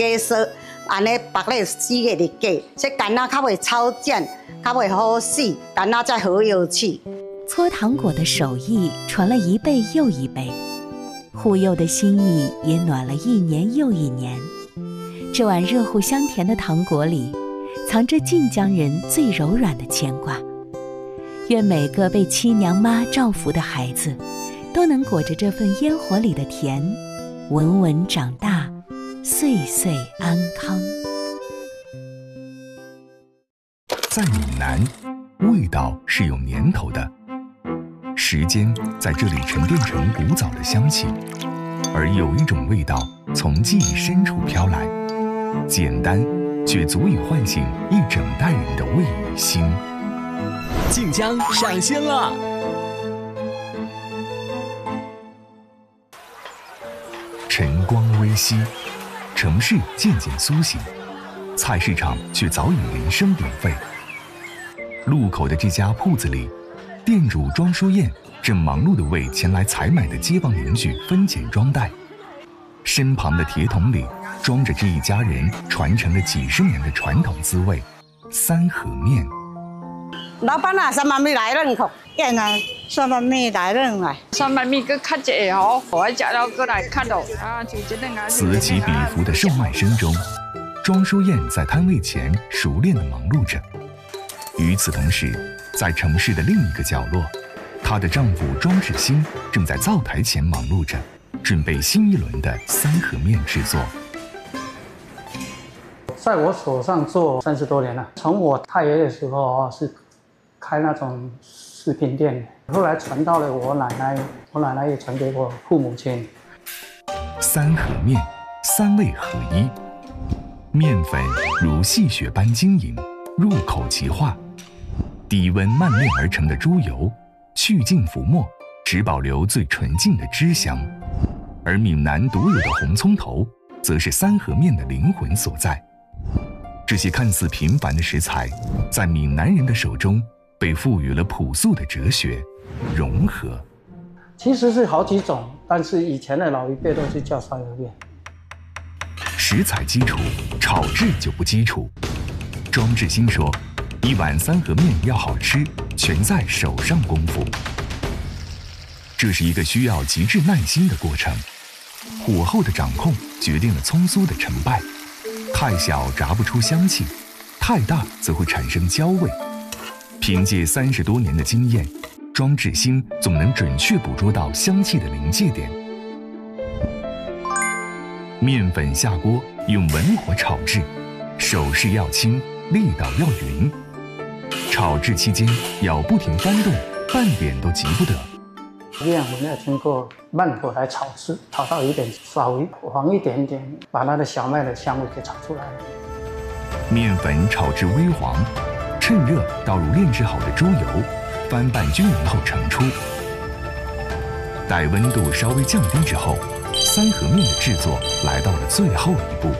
加湿，安尼白咧4个日价，这干仔较袂超碱，较袂好死，干仔才好油气。 搓糖果的手艺传了一辈又一辈，护佑的心意也暖了1年又1年。这碗热乎香甜的糖果里，藏着晋江人最柔软的牵挂。愿每个被七娘妈照拂的孩子，都能裹着这份烟火里的甜，稳稳长大，岁岁安康。 在闽南，味道是有年头的，时间在这里沉淀成古早的香气，而有一种味道从记忆深处飘来，简单却足以唤醒一整代人的味与心。 晋江上线了！ 晨光微熹，城市渐渐苏醒，菜市场却早已人声鼎沸。路口的这家铺子里，店主庄淑燕正忙碌地为前来采买的街坊邻居分拣装袋，身旁的铁桶里装着这一家人传承了几十年的传统滋味——三合面。 老板啊，三万米来人可？燕啊，三万米来人来。 3万米搁较一个吼，我食了过来看到啊，就一两啊。 此起彼伏的售卖声中，庄淑燕在摊位前熟练地忙碌着。与此同时，在城市的另一个角落，她的丈夫庄志兴正在灶台前忙碌着，准备新一轮的三合面制作。 在我手上做30多年了，从我太爷的时候是开那种食品店，后来传到了我奶奶，我奶奶也传给我父母亲。 三合面，3味合一，面粉如细雪般晶莹，入口即化。低温慢炼而成的猪油，去净浮沫，只保留最纯净的汁香。而闽南独有的红葱头，则是三合面的灵魂所在。这些看似平凡的食材，在闽南人的手中，被赋予了朴素的哲学——融合。 其实是好几种，但是以前的老一辈都是叫三合面。 食材基础，炒制就不基础。庄志兴说，一碗三合面要好吃，全在手上功夫。这是一个需要极致耐心的过程，火候的掌控决定了葱酥的成败。太小炸不出香气，太大则会产生焦味。凭借30多年的经验，庄志兴总能准确捕捉到香气的临界点。面粉下锅，用文火炒制，手势要轻，力道要匀。炒制期间要不停翻动，半点都急不得。 面我们要经过慢火来炒制，炒到有点稍微黄一点点，把它的小麦的香味给炒出来。 面粉炒至微黄，趁热倒入炼制好的猪油，翻拌均匀后盛出。待温度稍微降低之后，三合面的制作来到了最后一步。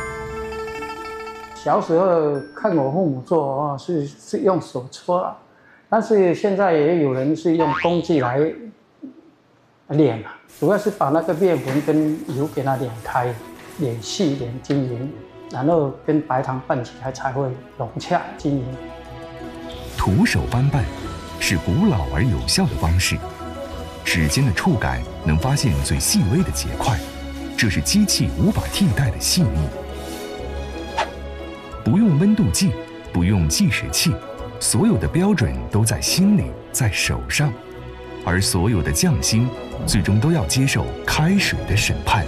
小时候看我父母做是用手搓啊，但是现在也有人是用工具来炼啊，主要是把那个面粉跟油给它炼开、炼细、炼均匀，然后跟白糖拌起来才会融洽均匀。 徒手翻拌是古老而有效的方式，指尖的触感能发现最细微的结块，这是机器无法替代的细腻。不用温度计，不用计时器，所有的标准都在心里，在手上。而所有的匠心，最终都要接受开水的审判。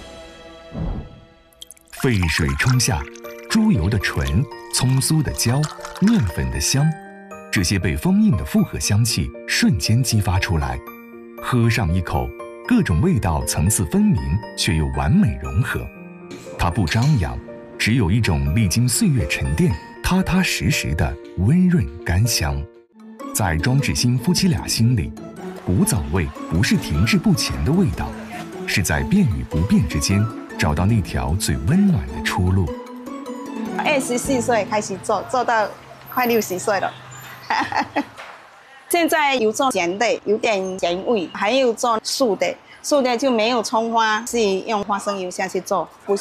沸水冲下，猪油的纯，葱酥的焦，面粉的香，这些被封印的复合香气瞬间激发出来。喝上一口，各种味道层次分明，却又完美融合。它不张扬，只有一种历经岁月沉淀、踏踏实实的温润甘香。在庄志兴夫妻俩心里，古早味不是停滞不前的味道，是在变与不变之间找到那条最温暖的出路。 24岁开始做，做到快60岁了。现在有做咸的，有点咸味，还有做素的。素的就没有葱花，是用花生油下去做，不